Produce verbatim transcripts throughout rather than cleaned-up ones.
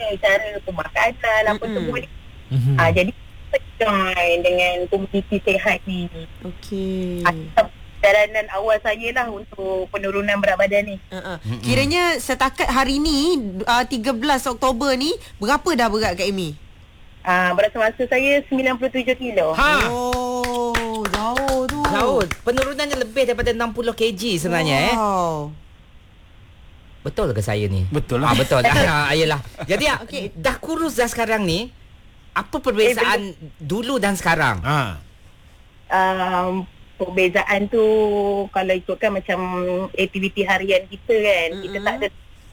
cara pemakanan, apa Mm-mm. semua ni. Mhm. Ah, jadi kita join dengan komuniti sihat ni. Okey. Ah, perjalanan awal saya lah untuk penurunan berat badan ni. Uh-uh. Kiranya setakat hari ni uh, tiga belas Oktober ni, berapa dah berat Kak Amy? Ah, berat semasa saya sembilan puluh tujuh kilo. Ha. Oh, jauh tu. Jauh. Penurunannya lebih daripada enam puluh kilogram sebenarnya eh. Wow. Betul ke saya ni? Betul lah. Ah, betul. Ah, ayolah. Jadi ah, Okey. dah kurus dah sekarang ni. Apa perbezaan eh, dulu dan sekarang? Ha. Um, perbezaan tu kalau ikutkan macam aktiviti harian kita kan, mm-hmm. kita tak ada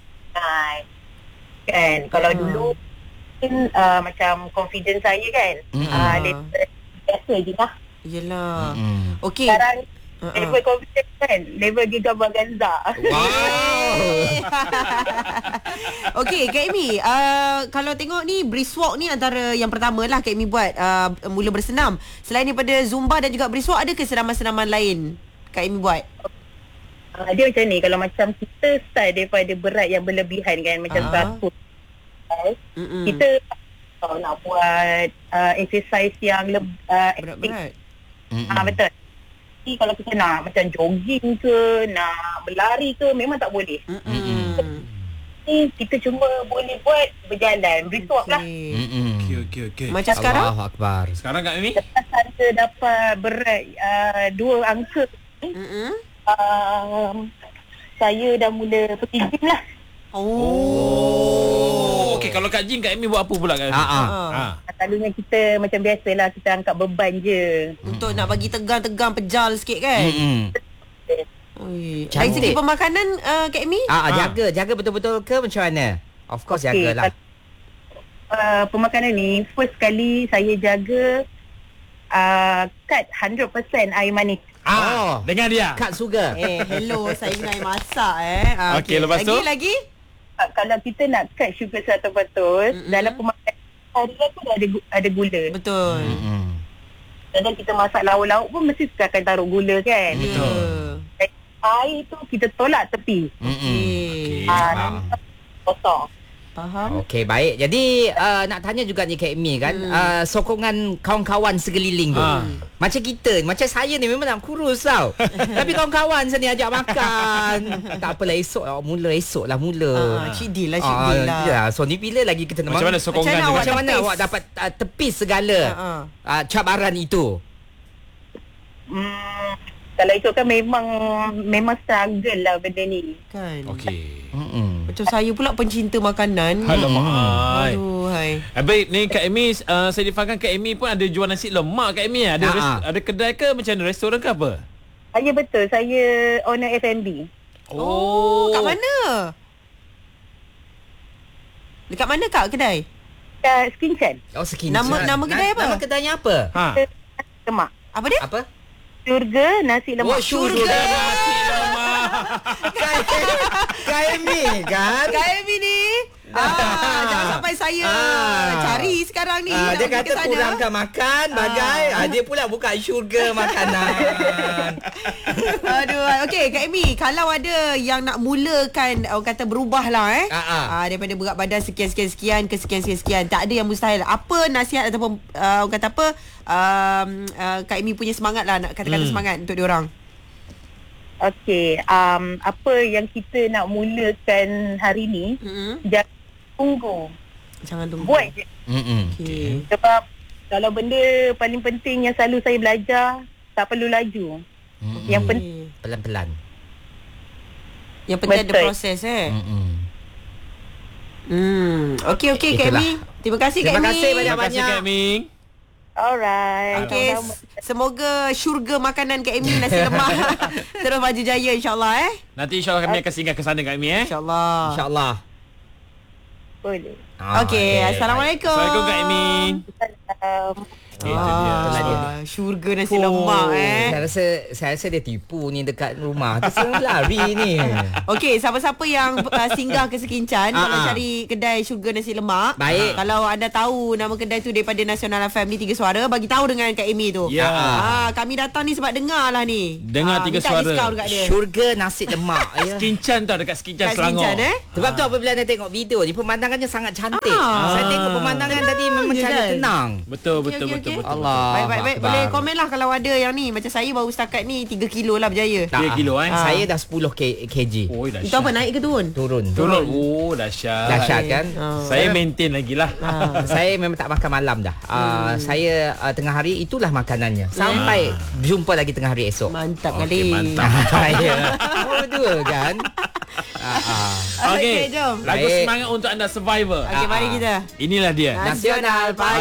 kan. Kalau Ah. dulu kan uh, macam confidence saya kan, Mm-mm. uh, level biasa je lah. Yelah. Mm-mm. Okey. Sekarang Uh-uh. level confidence kan, level Gigabaganza. Wow. Okey, Kak Amy, uh, kalau tengok ni brisk walk ni antara yang pertama lah Kak Amy buat uh, mula bersenam. Selain daripada Zumba dan juga brisk walk, ada ke senaman-senaman lain Kak Amy buat? Uh, dia macam ni, kalau macam kita start daripada berat yang berlebihan kan, macam Ah. seratus, Mm-mm. kita uh, nak buat uh, exercise yang leb, uh, Berat-berat. Ah, betul. Jadi kalau kita nak macam jogging ke, nak berlari ke, memang tak boleh. Mm-mm. Ni kita cuma boleh buat berjalan, brisk walk lah. Okey. Mm-mm. Okey, okey, okey. Macam sekarang? Allahu Akbar. Sekarang Kak Amy? Lepas saya dapat berat uh, dua angka ni, Mm-mm. uh, saya dah mula pergi gym lah. Oh. Okey, kalau Kak Jin, Kak Amy buat apa pula Kak Amy? Ha ah. Ha. Selalunya kita macam biasalah, kita angkat beban je. Untuk nak bagi tegang-tegang pejal sikit kan? Mm-mm. Oi. Dari Cantik. segi pemakanan uh, Kak Amy? Ah, ah, Ha. jaga, jaga betul-betul ke macam mana? Of course Okey, jagalah. Uh, pemakanan ni, first kali saya jaga uh, cut one hundred percent air manis. Ah, Oh. dengan dia. Cut sugar. Eh, hello, saya minat masak eh. Ah, Okey, lepas tu? Lagi, lagi? Uh, kalau kita nak cut sugar seratus peratus, Mm-mm. dalam pemakanan harian tu dah ada, gu- ada gula. Betul. Mm-mm. Kadang kita masak lauk-lauk pun mesti akan taruh gula kan. Ya. Betul. Air tu kita tolak tepi. Mm-mm. Okey. Ah, faham. nanti potong. Faham? Okey, baik. Jadi uh, nak tanya juga ni Kak Amy kan, Hmm. uh, sokongan kawan-kawan sekeliling tu. Ha. Macam kita, macam saya ni memang nak kurus tau. Tapi kawan-kawan saya ni ajak makan. Tak apalah, esok lah, mula esok lah mula. Ah, cidil lah, cidil lah. Ya, so ni bila lagi kita nak Macam mana sokongan Macam mana tu? awak macam mana tepis? awak dapat uh, tepis segala Ha, ha. uh, cabaran itu? Hmm, kalau itu kan memang memang struggle lah benda ni. Kan? Okey. Mm-mm. Macam saya pula pencinta makanan. Alamak. hai. Aduh, hai. Eh, baik, ni Kak Amy, uh, saya difahamkan Kak Amy pun ada jual nasi lemak Kak Amy. Ada Ha, res- ha. ada kedai ke macam mana, restoran ke apa? Saya betul, saya owner F and B. Oh, kat mana? Dekat mana Kak kedai? Kat Skin Chan. Oh, sekian. Nama- nama kedai apa? Nama kedainya apa? Ha. Lemak. Apa dia? Apa? Syurga nasi lemak. Oh, syurga. Nasi lemak. Kak Amy kan? Kak Amy ni. Ah, jangan sampai saya Ah. cari sekarang ni. Ah, nak dia pergi kata ke sana. kurangkan makan bagai ah. dia pula buka syurga makanan. Aduh, okey Kak Amy, kalau ada yang nak mulakan orang kata berubah lah eh. Ah, ah. Ah, daripada berat badan sekian-sekian-sekian ke sekian-sekian, tak ada yang mustahil. Apa nasihat ataupun uh, orang kata apa um, uh, Kak Amy punya semangat lah, nak kata-kata Hmm. semangat untuk diorang. Okey, um, apa yang kita nak mulakan hari ni, Hmm. jangan tunggu. Jangan tunggu. Buat je. Mm-mm. Okey. Sebab kalau benda paling penting yang selalu saya belajar, tak perlu laju. Mm-mm. Yang penting Okey. Pelan-pelan. Yang penting ada Betul. proses eh. Mm-mm. Hmm. Okey okey Kak Itulah. Amy. Terima kasih Kak Terima Amy. kasih Terima banyak-banyak. kasih Kak Amy. alright. Okey, Sama-sama. semoga syurga makanan Kak Amy nasi lemak terus maju jaya insya-Allah eh. Nanti insyaAllah kami akan singgah ke sana Kak Amy eh. Insya-Allah. InsyaAllah. Boleh. Ah, Okey, baik. Assalamualaikum. Assalamualaikum Kak Amy. Salam. Itu dia. Ah, syurga nasi lemak eh. Saya rasa saya rasa dia tipu ni dekat rumah. Terus lari ni. Okey, siapa-siapa yang uh, singgah ke Sekincan Ah, kalau ah. cari kedai syurga nasi lemak. Baik. Kalau anda tahu nama kedai tu daripada Nasional Family Tiga Suara, bagi tahu dengan Kak Amy tu. Ya. Ah, kami datang ni sebab dengar lah ni. Dengar Ah, Tiga minta Suara. diskaun kat dia. Syurga nasi lemak ya. Skincan tau dekat Skincan Kat Selangor. Sekincan eh. Sebab tu apabila anda tengok video ni pemandangannya sangat cantik. Ah. Saya tengok pemandangan tadi memang je sangat kan? tenang. Betul Okey, betul okey, betul okey. betul. Allah. Baik, baik, baik. Akbar. Boleh komen lah kalau ada yang ni. Macam saya baru setakat ni tiga kilo lah berjaya. Tiga kilo, eh? Ah. Saya dah sepuluh kilogram. Oh, dahsyat. Itu apa, naik ke turun? Turun. Turun. Oh, dahsyat. Dahsyat kan? Ah. Saya maintain lagi lah. Ah. Saya memang tak makan malam dah. Uh, saya uh, tengah hari itulah makanannya. Sampai jumpa lagi tengah hari esok. Mantap Okey, kali. mantap. Saya. Oh, dua kan? Ah, ah. Okey, Okey, jom. lagu Baik. semangat untuk anda Survivor. Okey, mari kita. Inilah dia. Nasional Pagi.